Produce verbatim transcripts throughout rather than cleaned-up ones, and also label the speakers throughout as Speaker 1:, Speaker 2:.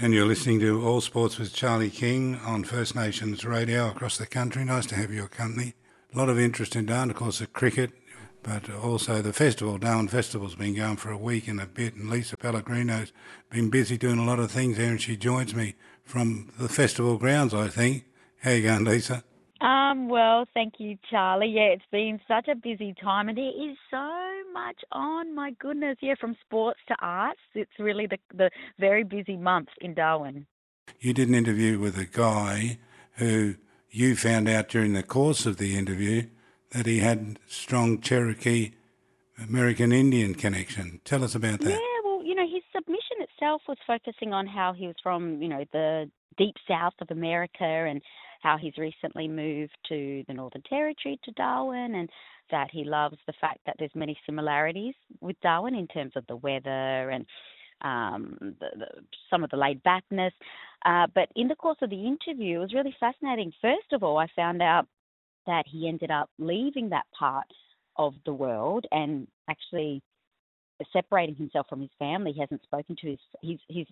Speaker 1: And you're listening to All Sports with Charlie King on First Nations Radio across the country. Nice to have your company. A lot of interest in Darwin, of course, the cricket, but also the festival. Darwin Festival's been going for a week and a bit, and Lisa Pellegrino's been busy doing a lot of things there, and she joins me from the festival grounds, I think. How you going, Lisa?
Speaker 2: Um, well, thank you, Charlie. Yeah, it's been such a busy time, and there is so much on. My goodness, yeah, from sports to arts. It's really the the very busy month in Darwin.
Speaker 1: You did an interview with a guy who you found out during the course of the interview that he had strong Cherokee American Indian connection. Tell us about that.
Speaker 2: Yeah, well, you know, his submission itself was focusing on how he was from, you know, the deep south of America and how he's recently moved to the Northern Territory to Darwin, and that he loves the fact that there's many similarities with Darwin in terms of the weather and um, the, the, some of the laid-backness. Uh, but in the course of the interview, it was really fascinating. First of all, I found out that he ended up leaving that part of the world and actually separating himself from his family. He hasn't spoken to his, he's, he's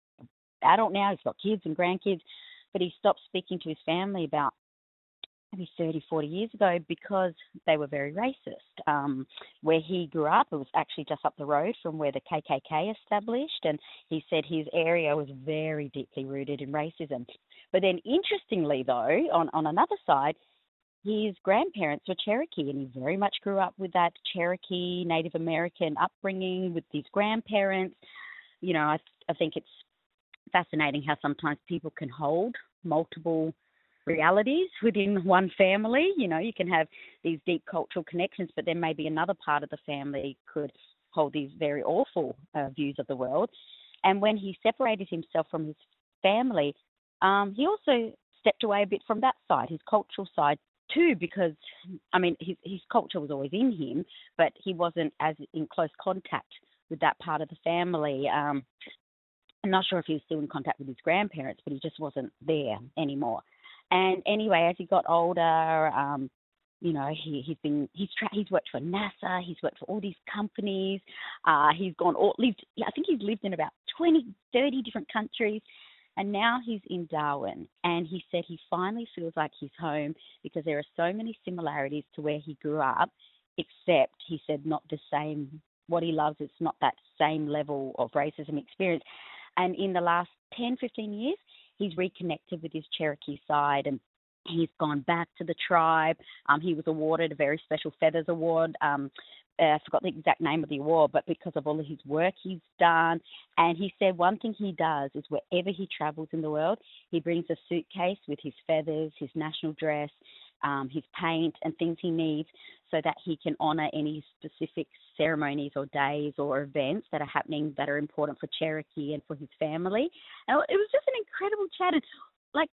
Speaker 2: adult now, he's got kids and grandkids, but he stopped speaking to his family about maybe thirty, forty years ago because they were very racist. Um, where he grew up, it was actually just up the road from where the K K K established, and he said his area was very deeply rooted in racism. But then interestingly, though, on, on another side, his grandparents were Cherokee, and he very much grew up with that Cherokee Native American upbringing with his grandparents. You know, I, I think it's fascinating how sometimes people can hold multiple realities within one family. You know, you can have these deep cultural connections, but then maybe another part of the family could hold these very awful uh, views of the world. And when he separated himself from his family, um, he also stepped away a bit from that side, his cultural side too, because, I mean, his, his culture was always in him, but he wasn't as in close contact with that part of the family. Um, I'm not sure if he was still in contact with his grandparents, but he just wasn't there anymore. And anyway, as he got older, um, you know, he, he's been he's tra- he's worked for NASA, he's worked for all these companies, uh, he's gone all lived. I think he's lived in about twenty, thirty different countries, and now he's in Darwin. And he said he finally feels like he's home because there are so many similarities to where he grew up, except he said not the same. What he loves, it's not that same level of racism experience. And in the last ten, fifteen years, he's reconnected with his Cherokee side, and he's gone back to the tribe. Um, he was awarded a very special Feathers Award. Um, I forgot the exact name of the award, but because of all of his work he's done. And he said one thing he does is wherever he travels in the world, he brings a suitcase with his feathers, his national dress, um, his paint and things he needs so that he can honour any specific ceremonies or days or events that are happening that are important for Cherokee and for his family. And it was just an incredible chat. And, like,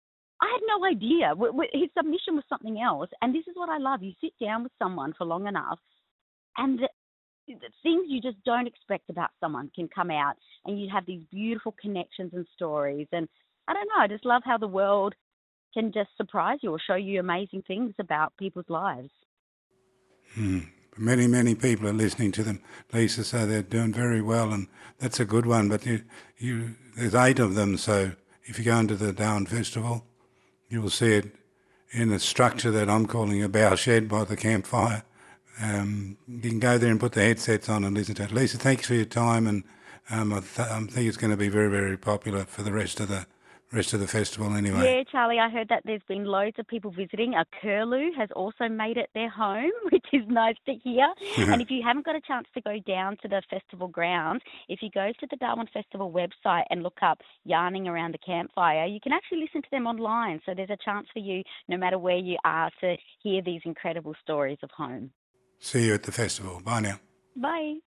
Speaker 2: I had no idea. His submission was something else. And this is what I love. You sit down with someone for long enough and the, the things you just don't expect about someone can come out, and you have these beautiful connections and stories. And I don't know, I just love how the world can just surprise you or show you amazing things about people's lives.
Speaker 1: Hmm. Many, many people are listening to them, Lisa, so they're doing very well, and that's a good one. But you, you, there's eight of them, so if you go into the Darwin Festival, you will see it in a structure that I'm calling a bough shed by the campfire. Um, you can go there and put the headsets on and listen to it. Lisa, thanks for your time, and um, I, th- I think it's going to be very, very popular for the rest of the rest of the festival anyway.
Speaker 2: Yeah, Charlie, I heard that there's been loads of people visiting. A curlew has also made it their home, which is nice to hear. And if you haven't got a chance to go down to the festival grounds, if you go to the Darwin Festival website and look up Yarning Around the Campfire, you can actually listen to them online. So there's a chance for you, no matter where you are, to hear these incredible stories of home.
Speaker 1: See you at the festival. Bye now.
Speaker 2: Bye.